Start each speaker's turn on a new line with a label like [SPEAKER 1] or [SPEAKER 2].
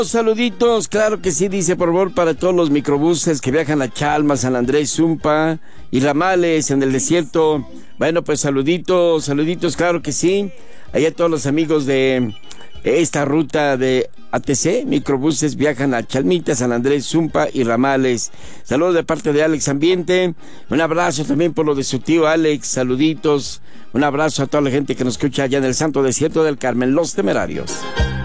[SPEAKER 1] Saluditos, claro que sí, dice por favor para todos los microbuses que viajan a Chalma, San Andrés, Zumpa y ramales en el desierto. Bueno, pues saluditos, claro que sí. Allá a todos los amigos de esta ruta de ATC, microbuses viajan a Chalmita, San Andrés, Zumpa y ramales. Saludos de parte de Alex Ambiente. Un abrazo también por lo de su tío Alex, saluditos. Un abrazo a toda la gente que nos escucha allá en el Santo Desierto del Carmen, Los Temerarios.